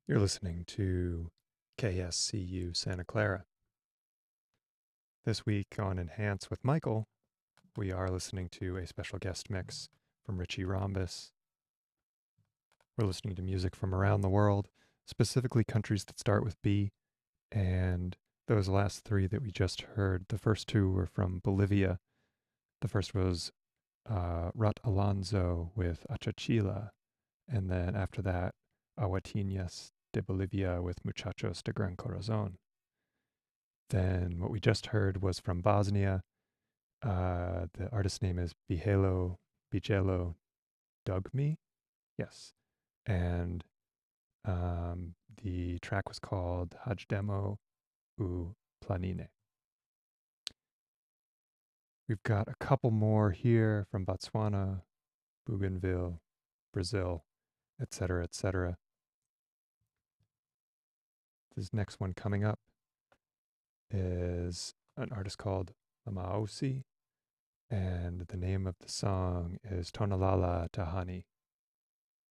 You're listening to KSCU Santa Clara. This week on Enhance with Michael, we are listening to a special guest mix from Richie Rhombus. We're listening to music from around the world, specifically countries that start with B, and those last three that we just heard, the first two were from Bolivia. The first was Rut Alonso with Achachila, and then after that, Aguatinas de Bolivia with Muchachos de Gran Corazon. Then what we just heard was from Bosnia. The artist's name is Bijelo Dugme. Yes. And the track was called Hajdemo u Planine. We've got a couple more here from Botswana, Bougainville, Brazil, etc., etc. This next one coming up is an artist called Lamaosi, and the name of the song is Tonalala Tahani.